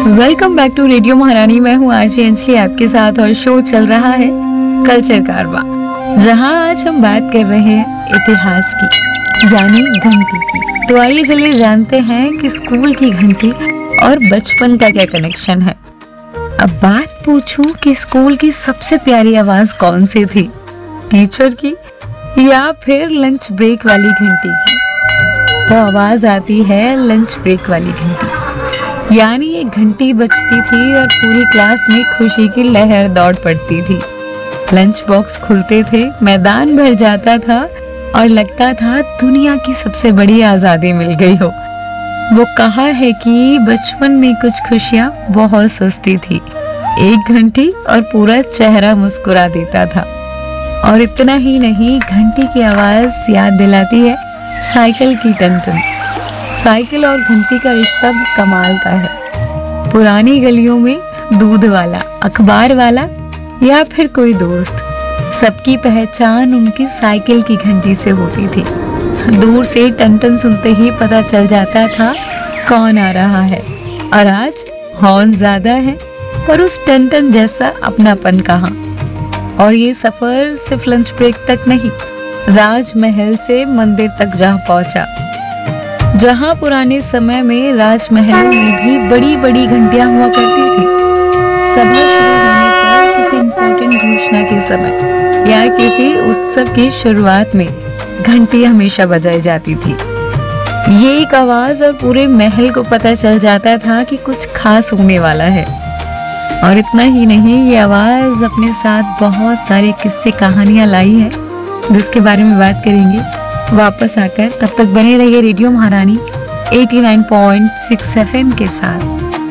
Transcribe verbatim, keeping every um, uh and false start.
Welcome back to radio महारानी। मैं हूँ आरजे अंजलि आपके साथ और शो चल रहा है कल्चर कारवा, जहाँ आज हम बात कर रहे हैं इतिहास की, यानी घंटी की। तो आइए चलिए जानते हैं कि स्कूल की घंटी और बचपन का क्या कनेक्शन है। अब बात पूछूं कि स्कूल की सबसे प्यारी आवाज कौन सी थी, टीचर की या फिर लंच ब्रेक वाली घंटी की? तो आवाज आती है लंच ब्रेक वाली घंटी, यानी एक घंटी बजती थी और पूरी क्लास में खुशी की लहर दौड़ पड़ती थी। लंच बॉक्स खुलते थे, मैदान भर जाता था और लगता था दुनिया की सबसे बड़ी आजादी मिल गई हो। वो कहा है कि बचपन में कुछ खुशियां बहुत सस्ती थी, एक घंटी और पूरा चेहरा मुस्कुरा देता था। और इतना ही नहीं, घंटी की आवाज याद दिलाती है साइकिल की टन-टन। साइकिल और घंटी का रिश्ता भी कमाल का है। पुरानी गलियों में दूध वाला, अखबार वाला या फिर कोई दोस्त, सबकी पहचान उनकी साइकिल की घंटी से होती थी। दूर से टन-टन सुनते ही पता चल जाता था कौन आ रहा है। और आज हॉर्न ज्यादा है पर उस टन-टन जैसा अपनापन कहाँ। और ये सफर सिर्फ लंच ब्रेक तक नहीं, राजमहल से मंदिर तक जा पहुंचा, जहां पुराने समय में राजमहल में भी बड़ी बड़ी घंटियां हुआ करती थी। सभा शुरू होने पर, किसी इम्पोर्टेंट घोषणा के समय या किसी उत्सव की शुरुआत में घंटी हमेशा बजाई जाती थी। ये एक आवाज और पूरे महल को पता चल जाता था कि कुछ खास होने वाला है। और इतना ही नहीं, ये आवाज अपने साथ बहुत सारे किस्से कहानियां लाई है, जिसके बारे में बात करेंगे वापस आकर। तब तक बने रहिए रेडियो महारानी eighty nine point six F M के साथ।